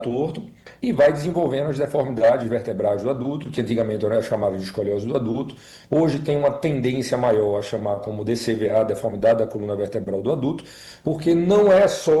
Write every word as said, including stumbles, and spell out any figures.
torto e vai desenvolvendo as deformidades vertebrais do adulto, que antigamente era chamado de escoliose do adulto, hoje tem uma tendência maior a chamar como D C V A, deformidade da coluna vertebral do adulto, porque não é só